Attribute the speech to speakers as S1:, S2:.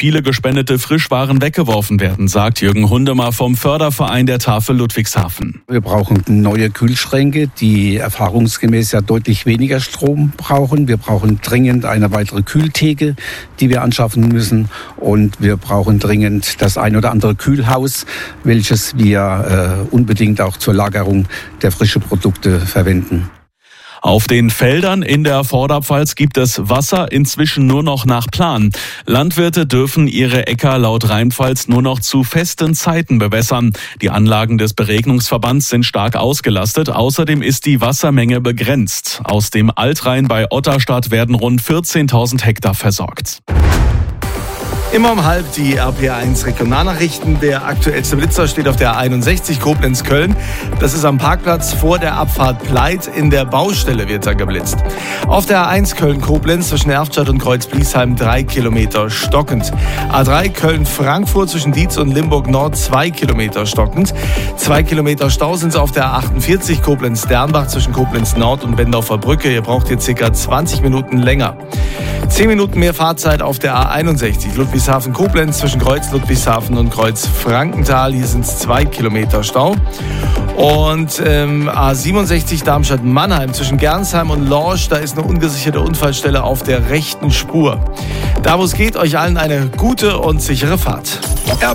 S1: Spiele gespendete Frischwaren weggeworfen werden, sagt Jürgen Hundemer vom Förderverein der Tafel Ludwigshafen.
S2: Wir brauchen neue Kühlschränke, die erfahrungsgemäß ja deutlich weniger Strom brauchen. Wir brauchen dringend eine weitere Kühltheke, die wir anschaffen müssen. Und wir brauchen dringend das ein oder andere Kühlhaus, welches wir unbedingt auch zur Lagerung der frischen Produkte verwenden.
S1: Auf den Feldern in der Vorderpfalz gibt es Wasser inzwischen nur noch nach Plan. Landwirte dürfen ihre Äcker laut Rheinpfalz nur noch zu festen Zeiten bewässern. Die Anlagen des Beregnungsverbands sind stark ausgelastet. Außerdem ist die Wassermenge begrenzt. Aus dem Altrhein bei Otterstadt werden rund 14.000 Hektar versorgt.
S3: Immer um halb die RPA1 Regionalnachrichten. Der aktuellste Blitzer steht auf der A61 Koblenz-Köln. Das ist am Parkplatz vor der Abfahrt Pleit. In der Baustelle wird da geblitzt. Auf der A1 Köln-Koblenz zwischen Erftstadt und Kreuz-Bliesheim 3 Kilometer stockend. A3 Köln-Frankfurt zwischen Dietz und Limburg-Nord 2 Kilometer stockend. 2 Kilometer Stau sind es auf der A48 Koblenz-Dernbach zwischen Koblenz-Nord und Bendorfer Brücke. Ihr braucht hier ca. 20 Minuten länger. 10 Minuten mehr Fahrzeit auf der A61 Ludwigshafen-Koblenz zwischen Kreuz Ludwigshafen und Kreuz Frankenthal. Hier sind es 2 Kilometer Stau. Und A67 Darmstadt-Mannheim zwischen Gernsheim und Lorsch, da ist eine ungesicherte Unfallstelle auf der rechten Spur. Da wo es geht, euch allen eine gute und sichere Fahrt.